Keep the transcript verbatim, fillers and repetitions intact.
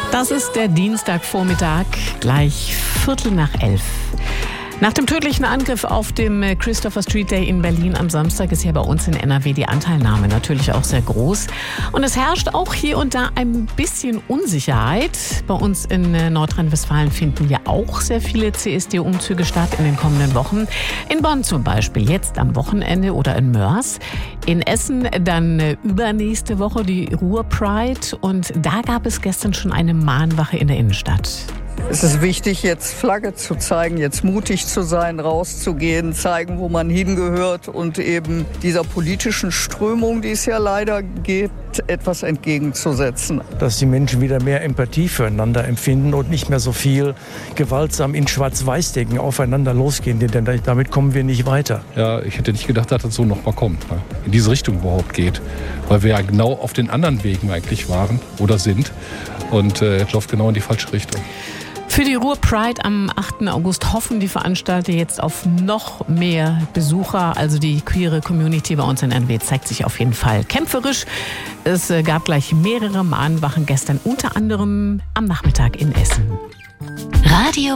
Das ist der Dienstagvormittag, gleich Viertel nach elf. Nach dem tödlichen Angriff auf dem Christopher Street Day in Berlin am Samstag ist hier bei uns in N R W die Anteilnahme natürlich auch sehr groß. Und es herrscht auch hier und da ein bisschen Unsicherheit. Bei uns in Nordrhein-Westfalen finden ja auch sehr viele C S D-Umzüge statt in den kommenden Wochen. In Bonn zum Beispiel jetzt am Wochenende oder in Mörs. In Essen dann übernächste Woche die Ruhr Pride. Und da gab es gestern schon eine Mahnwache in der Innenstadt. Es ist wichtig, jetzt Flagge zu zeigen, jetzt mutig zu sein, rauszugehen, zeigen, wo man hingehört und eben dieser politischen Strömung, die es ja leider gibt, etwas entgegenzusetzen. Dass die Menschen wieder mehr Empathie füreinander empfinden und nicht mehr so viel gewaltsam in Schwarz-Weiß-Denken aufeinander losgehen, denn damit kommen wir nicht weiter. Ja, ich hätte nicht gedacht, dass das so nochmal kommt, ne? In diese Richtung überhaupt geht, weil wir ja genau auf den anderen Wegen eigentlich waren oder sind und äh, es läuft genau in die falsche Richtung. Für die Ruhr Pride am achten August hoffen die Veranstalter jetzt auf noch mehr Besucher. Also die queere Community bei uns in N R W zeigt sich auf jeden Fall kämpferisch. Es gab gleich mehrere Mahnwachen gestern, unter anderem am Nachmittag in Essen. Radio